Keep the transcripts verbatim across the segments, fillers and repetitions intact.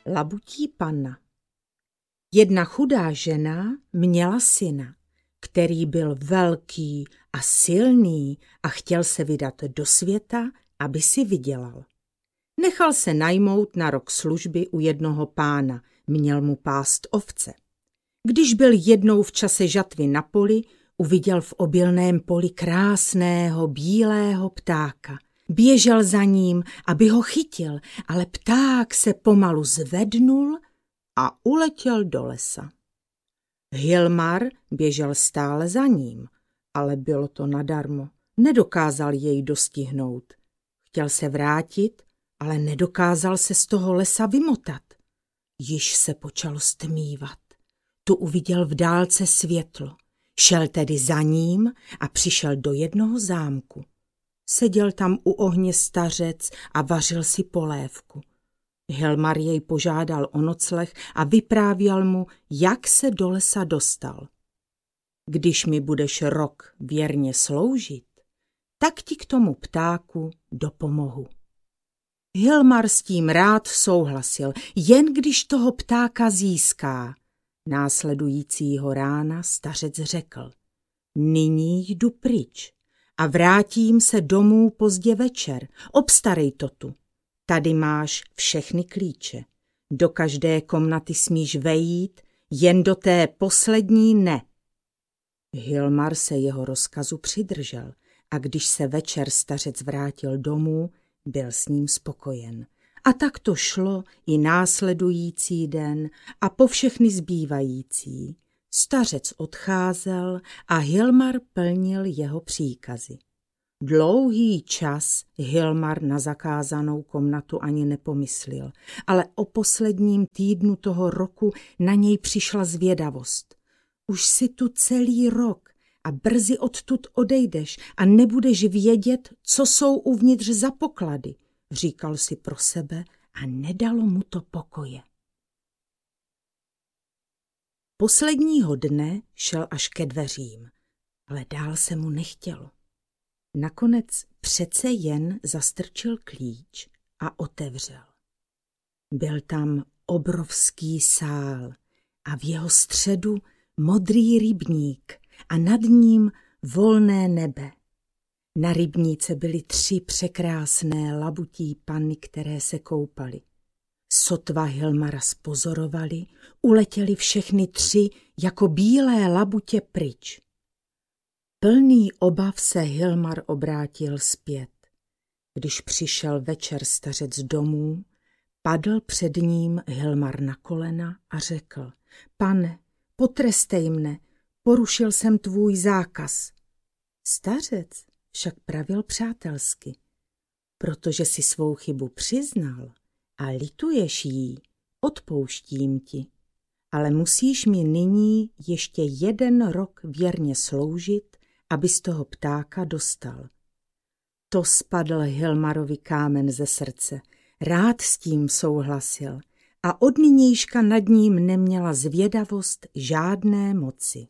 Labutí panna. Jedna chudá žena měla syna, který byl velký a silný a chtěl se vydat do světa, aby si vydělal. Nechal se najmout na rok služby u jednoho pána, měl mu pást ovce. Když byl jednou v čase žatvy na poli, uviděl v obilném poli krásného bílého ptáka. Běžel za ním, aby ho chytil, ale pták se pomalu zvednul a uletěl do lesa. Hilmar běžel stále za ním, ale bylo to nadarmo. Nedokázal jej dostihnout. Chtěl se vrátit, ale nedokázal se z toho lesa vymotat. Již se počalo stmívat. Tu uviděl v dálce světlo. Šel tedy za ním a přišel do jednoho zámku. Seděl tam u ohně stařec a vařil si polévku. Hilmar jej požádal o nocleh a vyprávěl mu, jak se do lesa dostal. Když mi budeš rok věrně sloužit, tak ti k tomu ptáku dopomohu. Hilmar s tím rád souhlasil, jen když toho ptáka získá. Následujícího rána stařec řekl: Nyní jdu pryč a vrátím se domů pozdě večer. Obstarej to tu. Tady máš všechny klíče. Do každé komnaty smíš vejít, jen do té poslední ne. Hilmar se jeho rozkazu přidržel a když se večer stařec vrátil domů, byl s ním spokojen. A tak to šlo i následující den a po všechny zbývající. Stařec odcházel a Hilmar plnil jeho příkazy. Dlouhý čas Hilmar na zakázanou komnatu ani nepomyslel, ale o posledním týdnu toho roku na něj přišla zvědavost. Už si tu celý rok a brzy odtud odejdeš a nebudeš vědět, co jsou uvnitř za poklady, říkal si pro sebe a nedalo mu to pokoje. Posledního dne šel až ke dveřím, ale dál se mu nechtělo. Nakonec přece jen zastrčil klíč a otevřel. Byl tam obrovský sál a v jeho středu modrý rybník a nad ním volné nebe. Na rybníce byly tři překrásné labutí panny, které se koupaly. Sotva Hilmara spozorovali, uletěli všechny tři jako bílé labutě pryč. Plný obav se Hilmar obrátil zpět. Když přišel večer stařec domů, padl před ním Hilmar na kolena a řekl: Pane, potrestej mne, porušil jsem tvůj zákaz. Stařec však pravil přátelsky: Protože si svou chybu přiznal a lituješ jí, odpouštím ti, ale musíš mi nyní ještě jeden rok věrně sloužit, abys toho ptáka dostal. To spadl Hilmarovi kámen ze srdce, rád s tím souhlasil a od nynějška nad ním neměla zvědavost žádné moci.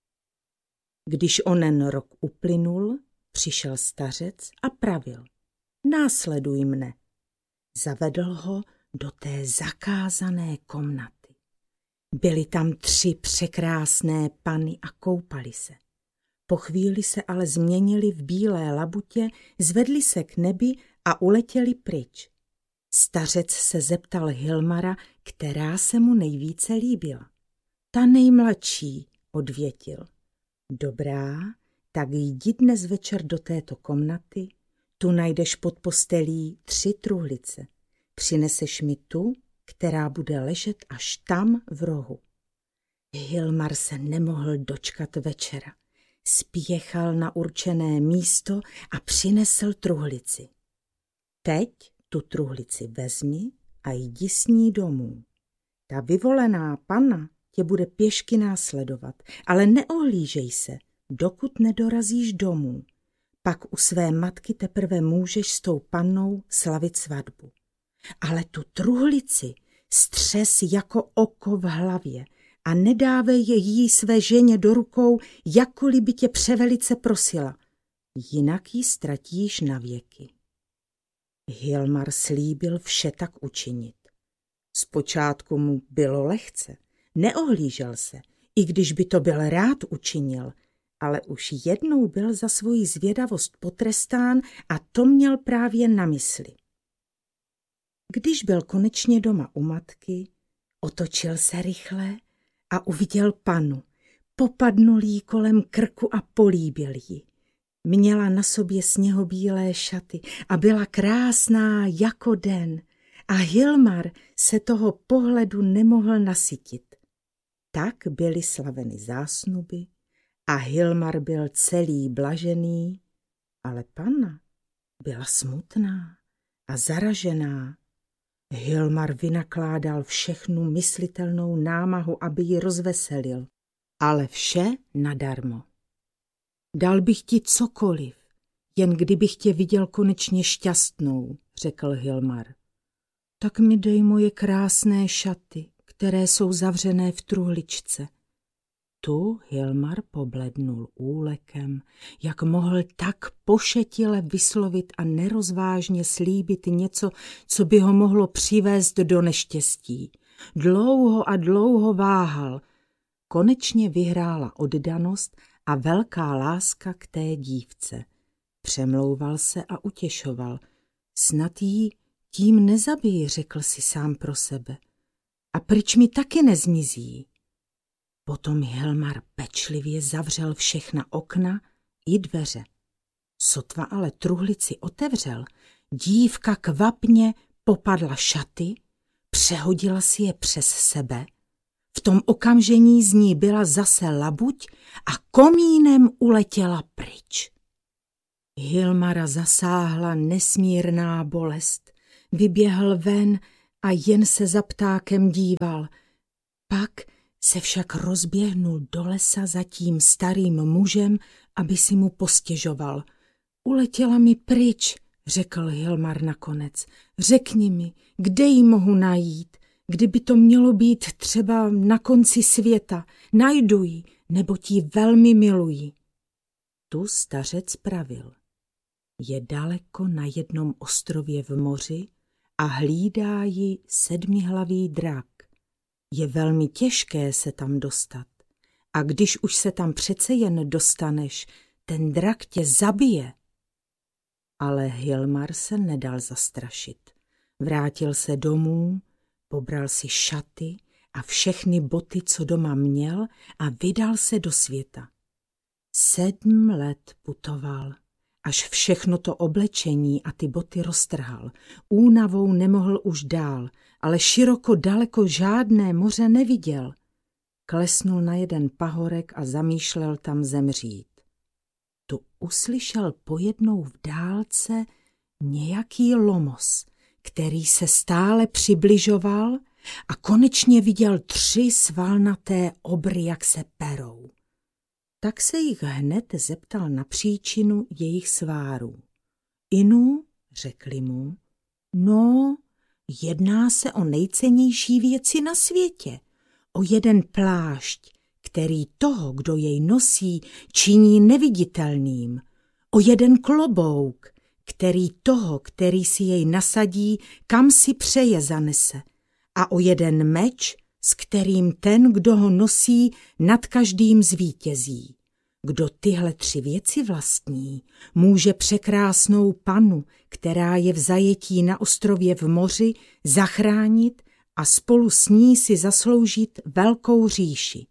Když onen rok uplynul, přišel stařec a pravil: Následuj mne. Zavedl ho do té zakázané komnaty. Byly tam tři překrásné panny a koupali se. Po chvíli se ale změnili v bílé labutě, zvedli se k nebi a uletěli pryč. Stařec se zeptal Hilmara, která se mu nejvíce líbila. Ta nejmladší, odvětil. Dobrá, tak jdi dnes večer do této komnaty, tu najdeš pod postelí tři truhlice. Přineseš mi tu, která bude ležet až tam v rohu. Hilmar se nemohl dočkat večera. Spěchal na určené místo a přinesl truhlici. Teď tu truhlici vezmi a jdi s ní domů. Ta vyvolená panna tě bude pěšky následovat, ale neohlížej se, dokud nedorazíš domů. Pak u své matky teprve můžeš s tou pannou slavit svatbu. Ale tu truhlici střes jako oko v hlavě a nedávej je jí své ženě do rukou, jakkoliv by tě převelice prosila. Jinak ji ztratíš navěky. Hilmar slíbil vše tak učinit. Zpočátku mu bylo lehce, neohlížel se, i když by to byl rád učinil, ale už jednou byl za svoji zvědavost potrestán a to měl právě na mysli. Když byl konečně doma u matky, otočil se rychle a uviděl panu. Popadnul jí kolem krku a políbil ji. Měla na sobě sněhobílé šaty a byla krásná jako den a Hilmar se toho pohledu nemohl nasytit. Tak byly slaveny zásnuby a Hilmar byl celý blažený, ale panna byla smutná a zaražená. Hilmar vynakládal všechnu myslitelnou námahu, aby ji rozveselil, ale vše nadarmo. Dal bych ti cokoliv, jen kdybych tě viděl konečně šťastnou, řekl Hilmar. Tak mi dej moje krásné šaty, které jsou zavřené v truhličce. Tu Hilmar poblednul úlekem, jak mohl tak pošetile vyslovit a nerozvážně slíbit něco, co by ho mohlo přivést do neštěstí. Dlouho a dlouho váhal. Konečně vyhrála oddanost a velká láska k té dívce. Přemlouval se a utěšoval. Snad jí tím nezabiji, řekl si sám pro sebe. A pryč mi taky nezmizí. Potom Hilmar pečlivě zavřel všechna okna i dveře. Sotva ale truhlici otevřel, dívka kvapně popadla šaty, přehodila si je přes sebe. V tom okamžení z ní byla zase labuť a komínem uletěla pryč. Hilmara zasáhla nesmírná bolest. Vyběhl ven a jen se za ptákem díval. Pak se však rozběhnul do lesa za tím starým mužem, aby si mu postěžoval. Uletěla mi pryč, řekl Hilmar nakonec. Řekni mi, kde ji mohu najít? Kdyby to mělo být třeba na konci světa, najdu ji, nebo ti velmi miluji. Tu stařec pravil. Je daleko na jednom ostrově v moři a hlídá ji sedmihlavý drak. Je velmi těžké se tam dostat. A když už se tam přece jen dostaneš, ten drak tě zabije. Ale Hilmar se nedal zastrašit. Vrátil se domů, pobral si šaty a všechny boty, co doma měl, a vydal se do světa. Sedm let putoval, až všechno to oblečení a ty boty roztrhal. Únavou nemohl už dál, ale široko daleko žádné moře neviděl. Klesnul na jeden pahorek a zamýšlel tam zemřít. Tu uslyšel pojednou v dálce nějaký lomos, který se stále přibližoval a konečně viděl tři svalnaté obry, jak se perou. Tak se jich hned zeptal na příčinu jejich svárů. Inu, řekli mu, no, jedná se o nejcennější věci na světě, o jeden plášť, který toho, kdo jej nosí, činí neviditelným, o jeden klobouk, který toho, který si jej nasadí, kam si přeje zanese, a o jeden meč, s kterým ten, kdo ho nosí, nad každým zvítězí. Kdo tyhle tři věci vlastní, může překrásnou panu, která je v zajetí na ostrově v moři, zachránit a spolu s ní si zasloužit velkou říši.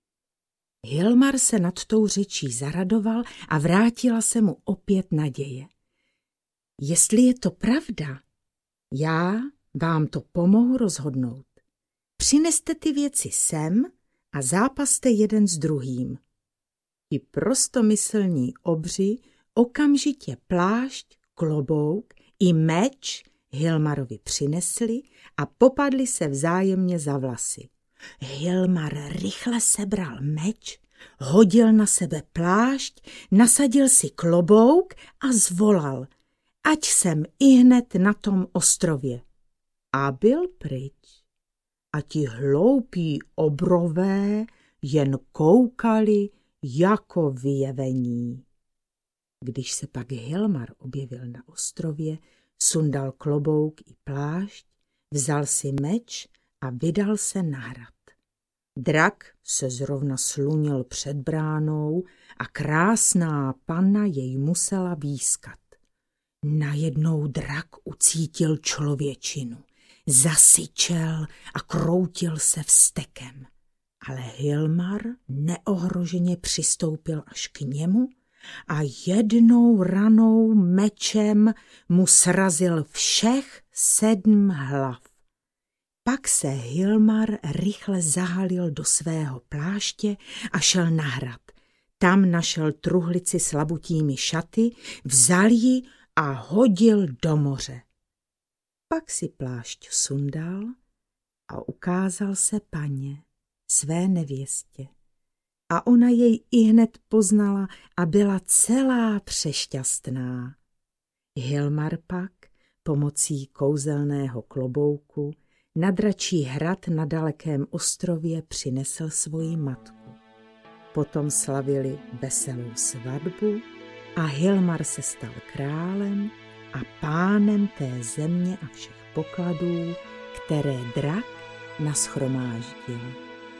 Hilmar se nad tou řečí zaradoval a vrátila se mu opět naděje. Jestli je to pravda, já vám to pomohu rozhodnout. Přineste ty věci sem a zápaste jeden s druhým. Ti prostomyslní obři okamžitě plášť, klobouk i meč Hilmarovi přinesli a popadli se vzájemně za vlasy. Hilmar rychle sebral meč, hodil na sebe plášť, nasadil si klobouk a zvolal, ať jsem ihned na tom ostrově. A byl pryč. A ti hloupí obrové jen koukali jako vyjevení. Když se pak Hilmar objevil na ostrově, sundal klobouk i plášť, vzal si meč a vydal se na hrad. Drak se zrovna slunil před bránou a krásná panna jej musela výskat. Najednou drak ucítil člověčinu, zasyčel a kroutil se vztekem. Ale Hilmar neohroženě přistoupil až k němu a jednou ranou mečem mu srazil všech sedm hlav. Pak se Hilmar rychle zahalil do svého pláště a šel na hrad. Tam našel truhlici s labutími šaty, vzal ji a hodil do moře. Pak si plášť sundal a ukázal se paně, své nevěstě. A ona jej ihned poznala a byla celá přešťastná. Hilmar pak pomocí kouzelného klobouku na dračí hrad na dalekém ostrově přinesl svoji matku. Potom slavili veselou svatbu a Hilmar se stal králem a pánem té země a všech pokladů, které drak nashromáždil.